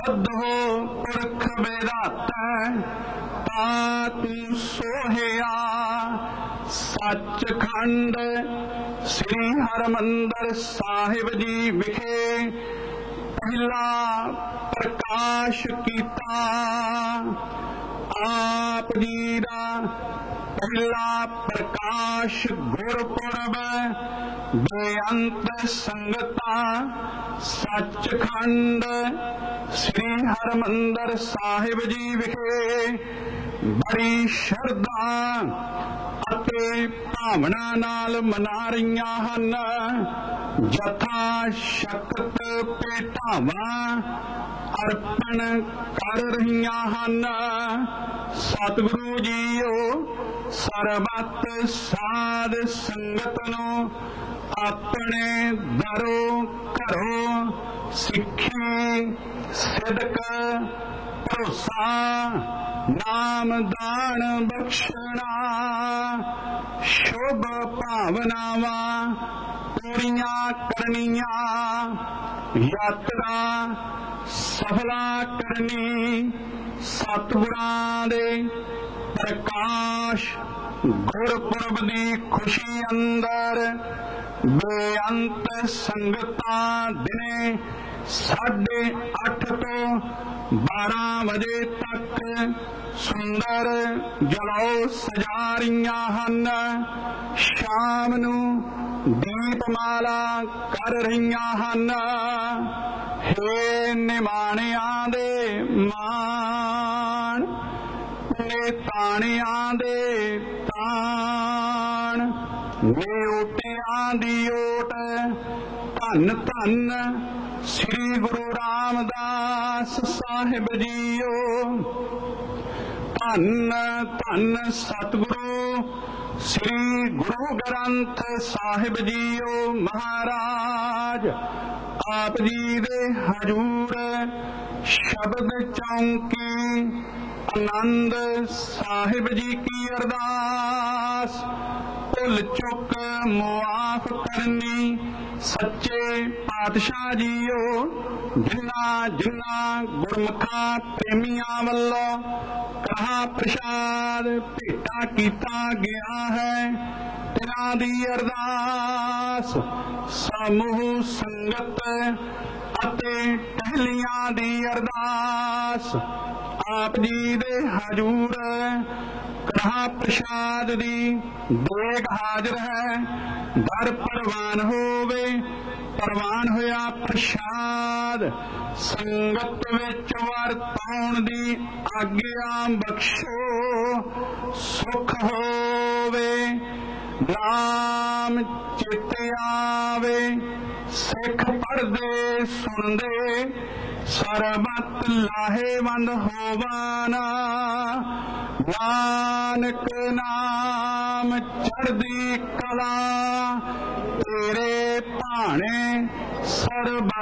बद्धो पुरख बेदाता ता तू सोहिया। सचखंड श्री हरमंदर साहिब जी विखे पहला प्रकाश कीता। आप जी दा पहला प्रकाश गुरपुरब बेअंत संगता सचखंड श्री हरमंदर साहिब जी विखे बड़ी श्रद्धा ਅਤੇ ਭਾਵਨਾ ਨਾਲ ਮਨਾ ਰਹੀਆਂ ਹਨ। ਜਥਾ ਸ਼ਕਤ ਭੇਟਾਵਾਂ ਅਰਪਣ ਕਰ ਰਹੀਆਂ ਹਨ। ਸਤਿਗੁਰੂ ਜੀਓ ਸਰਬੱਤ ਸਾਧ ਸੰਗਤ ਨੂੰ ਆਪਣੇ ਦਰੋਂ ਘਰੋਂ ਸਿੱਖੀ ਸਿਦਕ ਭਰੋਸਾ नामदान बख्शना शुभ भावनावा पूरियां करनिया। यात्रा सफला करनी सतगुरां दे प्रकाश गुरपुरब दी खुशी अंदर बेअंत संगतां दिने 8:30 तो 12 बजे तक सुंदर जलौ सजा रहीਆਂ ਹਨ। शाम ਨੂੰ ਦੀਪਮਾਲਾ ਕਰ ਰਹੀਆਂ ਹਨ। हे ਨਿਮਾਣਿਆਂ ਦੇ ਮਾਣ ਨਿਤਾਣਿਆਂ ਦੇ ਤਾਣ ਨਿਉਟਿਆਂ ਦੀ ਓਟ ਧੰਨ ਧੰਨ श्री गुरु रामदास साहिब जीओ। धन धन सतगुरु श्री गुरु ग्रंथ साहिब जीओ महाराज। आप जी दे हजूर शब्द चौंकी आनंद साहिब जी की अरदास। भुल चुक मुआफ करनी सच्चे पातशाह जीओ। जिन्ना जिन्ना गुरमुखा प्रेमियां वल्लों कहा प्रसाद भेटा कीता गया है तिन्हां दी अरदास। समूह संगत अते टहलियां दी अरदास। आप जी दे हजूर कहा प्रसाद दी देग हाजिर है। दर परवान होवे परवान होया प्रसाद। संगत विच वरताउण दी आग्या बख्शो। सुख होवे नाम चित आवे सिख पढ़दे सुनदे सरबत लाहेवंद होवाना। नानक नाम चढ़दी कला तेरे भाणे सरबत